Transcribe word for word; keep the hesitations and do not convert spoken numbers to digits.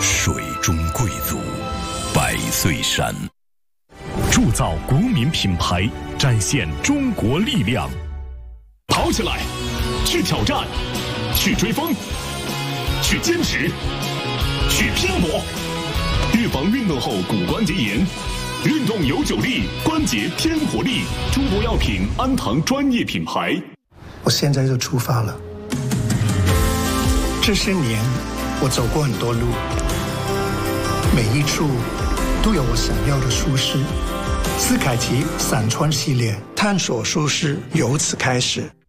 水中贵族，百岁山。 铸造国民品牌，展现中国力量。跑起来，去挑战，去追风，去坚持，去拼搏。预防运动后骨关节炎，运动有九力，关节添活力。中国药品安堂专业品牌。 我现在就出发了。这些年，我走过很多路，每一处都有我想要的舒适。斯凯奇伞穿系列，探索舒适由此开始。